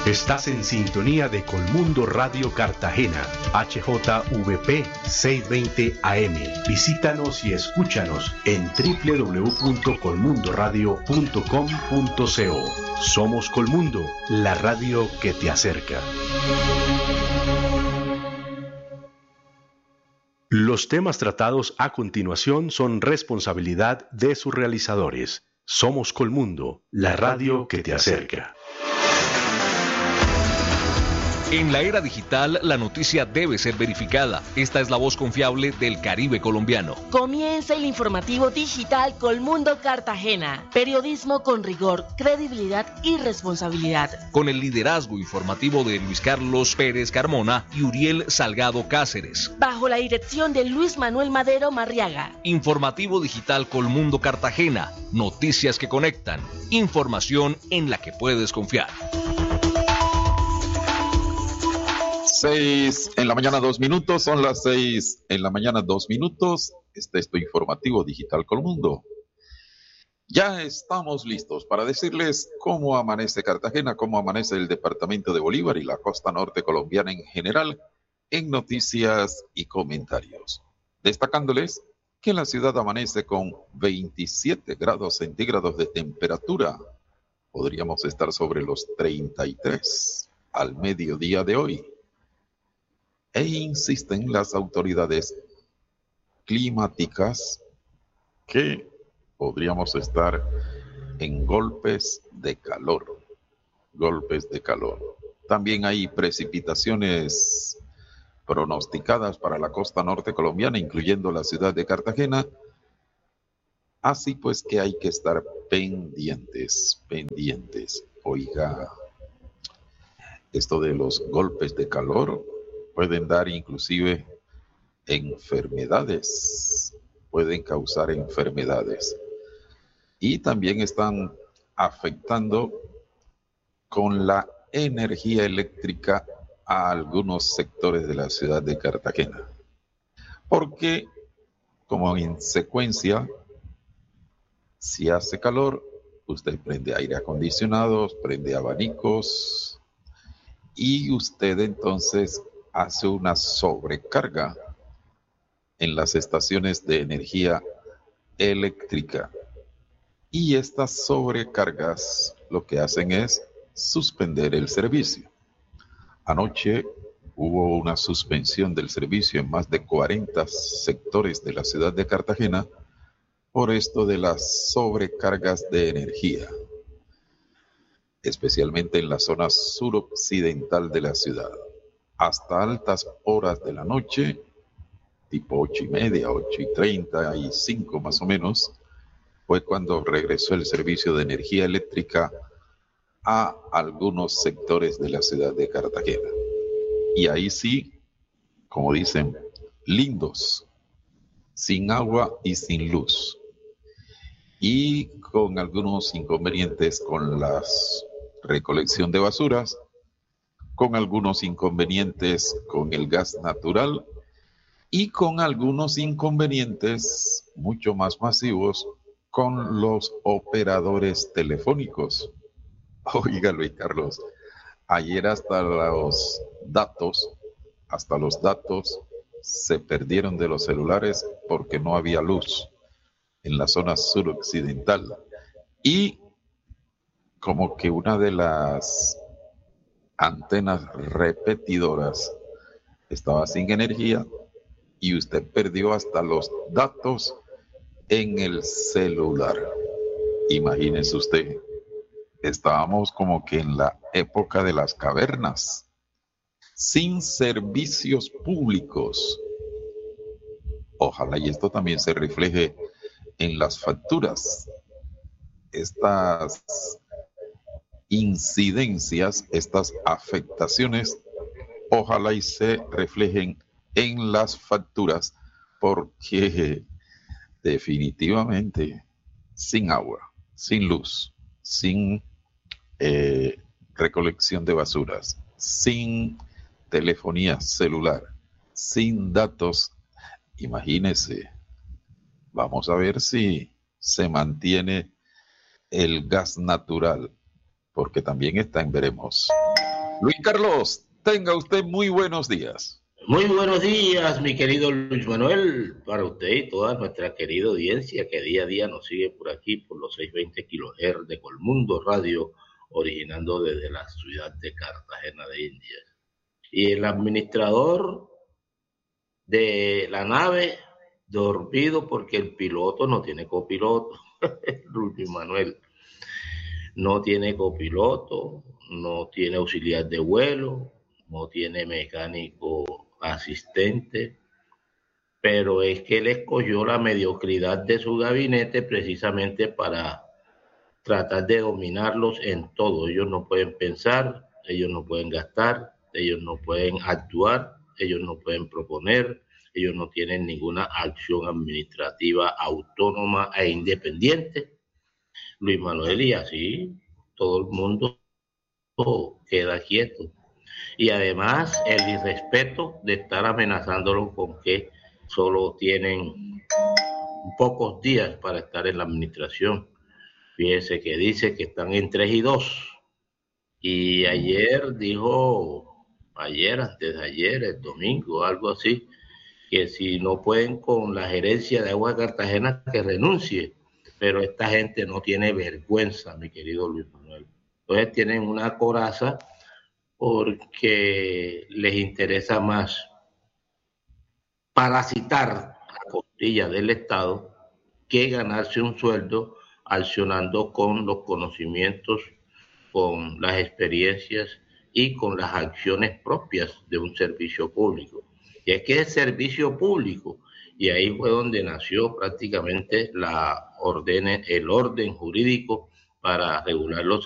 Estás en sintonía de Colmundo Radio Cartagena, HJVP 620 AM. Visítanos y escúchanos en www.colmundoradio.com.co. Somos Colmundo, la radio que te acerca. Los temas tratados a continuación son responsabilidad de sus realizadores. Somos Colmundo, la radio que te acerca. En la era digital, la noticia debe ser verificada. Esta es la voz confiable del Caribe colombiano. Comienza el informativo digital Colmundo Cartagena. Periodismo con rigor, credibilidad y responsabilidad. Con el liderazgo informativo de Luis Carlos Pérez Carmona y Uriel Salgado Cáceres. Bajo la dirección de Luis Manuel Madero Marriaga. Informativo digital Colmundo Cartagena. Noticias que conectan. Información en la que puedes confiar. 6 en la mañana, 2 minutos, son las 6 en la mañana, 2 minutos. Este es tu informativo digital Colmundo. Ya estamos listos para decirles cómo amanece Cartagena, cómo amanece el departamento de Bolívar y la costa norte colombiana en general, en noticias y comentarios. Destacándoles que la ciudad amanece con 27 grados centígrados de temperatura. Podríamos estar sobre los 33 al mediodía de hoy. E insisten las autoridades climáticas que podríamos estar en golpes de calor. Golpes de calor. También hay precipitaciones pronosticadas para la costa norte colombiana, incluyendo la ciudad de Cartagena. Así pues que hay que estar pendientes. Oiga, esto de los golpes de calor pueden dar inclusive enfermedades, pueden causar enfermedades. Y también están afectando con la energía eléctrica a algunos sectores de la ciudad de Cartagena. Porque, como en secuencia, si hace calor, usted prende aire acondicionado, prende abanicos y usted entonces hace una sobrecarga en las estaciones de energía eléctrica. Y estas sobrecargas lo que hacen es suspender el servicio. Anoche hubo una suspensión del servicio en más de 40 sectores de la ciudad de Cartagena por esto de las sobrecargas de energía, especialmente en la zona suroccidental de la ciudad. Hasta altas horas de la noche, tipo 8:30, 8:35 más o menos, fue cuando regresó el servicio de energía eléctrica a algunos sectores de la ciudad de Cartagena. Y ahí sí, como dicen, lindos, sin agua y sin luz. Y con algunos inconvenientes con la recolección de basuras, con algunos inconvenientes con el gas natural y con algunos inconvenientes mucho más masivos con los operadores telefónicos. Oiga, Luis Carlos, ayer hasta los datos se perdieron de los celulares porque no había luz en la zona suroccidental. Y como que una de las antenas repetidoras estaba sin energía y usted perdió hasta los datos en el celular. Imagínese usted, estábamos como que en la época de las cavernas, sin servicios públicos. Ojalá y esto también se refleje en las facturas. Estas incidencias, estas afectaciones, ojalá y se reflejen en las facturas, porque definitivamente sin agua, sin luz, sin recolección de basuras, sin telefonía celular, sin datos, imagínese, vamos a ver si se mantiene el gas natural, porque también está en veremos. Luis Carlos, tenga usted muy buenos días. Muy buenos días, mi querido Luis Manuel, para usted y toda nuestra querida audiencia que día a día nos sigue por aquí, por los 620 kHz de Colmundo Radio, originando desde la ciudad de Cartagena de Indias. Y el administrador de la nave, dormido porque el piloto no tiene copiloto, Luis Manuel. No tiene copiloto, no tiene auxiliar de vuelo, no tiene mecánico asistente, pero es que él escogió la mediocridad de su gabinete precisamente para tratar de dominarlos en todo. Ellos no pueden pensar, ellos no pueden gastar, ellos no pueden actuar, ellos no pueden proponer, ellos no tienen ninguna acción administrativa autónoma e independiente. Luis Manuel, y así todo el mundo queda quieto. Y además el irrespeto de estar amenazándolos con que solo tienen pocos días para estar en la administración. Fíjense que dice que están en 3 y 2. Y ayer dijo, antes de ayer, el domingo, algo así, que si no pueden con la gerencia de Agua de Cartagena, que renuncie. Pero esta gente no tiene vergüenza, mi querido Luis Manuel. Entonces tienen una coraza porque les interesa más parasitar la costilla del Estado que ganarse un sueldo accionando con los conocimientos, con las experiencias y con las acciones propias de un servicio público. Y es que es servicio público, y ahí fue donde nació prácticamente el orden jurídico para regular los